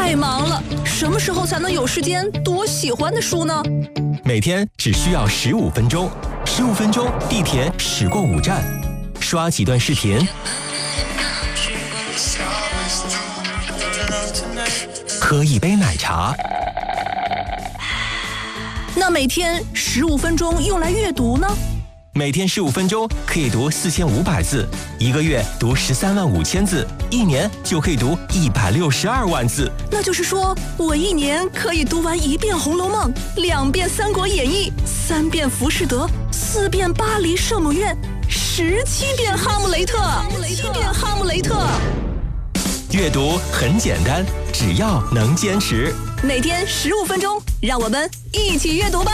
太忙了，什么时候才能有时间读我喜欢的书呢？ 每天只需要15分钟，15分钟地铁驶过5站，刷几段视频，喝一杯奶茶。 那每天15分钟用来阅读呢？ 每天15分钟可以读4500字，1个月读135000字，1年就可以读162万字。 那就是说，我1年可以读完1遍《红楼梦》，2遍《三国演义》，3遍《浮士德》，4遍《巴黎圣母院》，17遍《哈姆雷特》，17遍《哈姆雷特》。 阅读很简单，只要能坚持。 每天15分钟，让我们一起阅读吧。